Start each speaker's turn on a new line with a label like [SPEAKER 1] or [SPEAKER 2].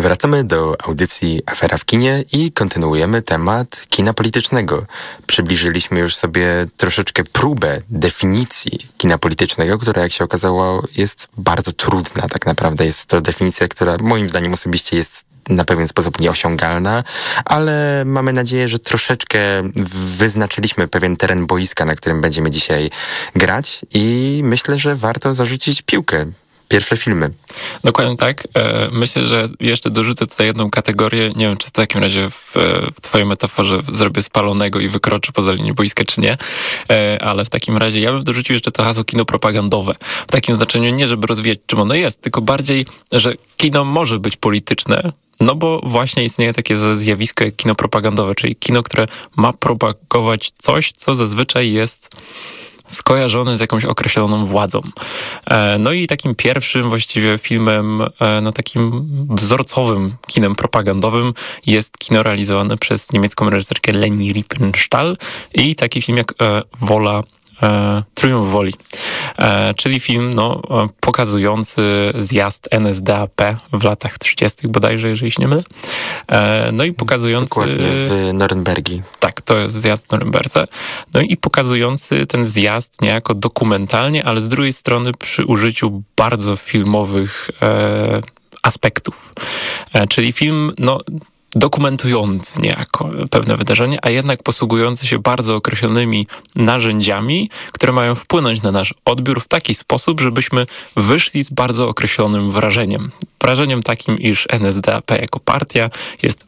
[SPEAKER 1] Wracamy do audycji Afera w kinie i kontynuujemy temat kina politycznego. Przybliżyliśmy już sobie troszeczkę próbę definicji kina politycznego, która jak się okazało jest bardzo trudna tak naprawdę. Jest to definicja, która moim zdaniem osobiście jest na pewien sposób nieosiągalna, ale mamy nadzieję, że troszeczkę wyznaczyliśmy pewien teren boiska, na którym będziemy dzisiaj grać i myślę, że warto zarzucić piłkę. Pierwsze filmy.
[SPEAKER 2] Dokładnie tak. Myślę, że jeszcze dorzucę tutaj jedną kategorię. Nie wiem, czy w takim razie w twojej metaforze zrobię spalonego i wykroczę poza linię boiska, czy nie. Ale w takim razie ja bym dorzucił jeszcze to hasło kino propagandowe. W takim znaczeniu nie, żeby rozwijać, czym ono jest, tylko bardziej, że kino może być polityczne, no bo właśnie istnieje takie zjawisko jak kino propagandowe, czyli kino, które ma propagować coś, co zazwyczaj jest skojarzony z jakąś określoną władzą. No i takim pierwszym właściwie filmem, no takim wzorcowym kinem propagandowym jest kino realizowane przez niemiecką reżyserkę Leni Riefenstahl i taki film jak Wola, Triumf Woli, czyli film pokazujący zjazd NSDAP w latach 30. bodajże, jeżeli się nie mylę. No i pokazujący...
[SPEAKER 1] Dokładnie, w Norymbergi.
[SPEAKER 2] Tak, to jest zjazd w Norymberdze. No i pokazujący ten zjazd niejako dokumentalnie, ale z drugiej strony przy użyciu bardzo filmowych aspektów. Czyli film, dokumentujący niejako pewne wydarzenie, a jednak posługujący się bardzo określonymi narzędziami, które mają wpłynąć na nasz odbiór w taki sposób, żebyśmy wyszli z bardzo określonym wrażeniem. Wrażeniem takim, iż NSDAP jako partia jest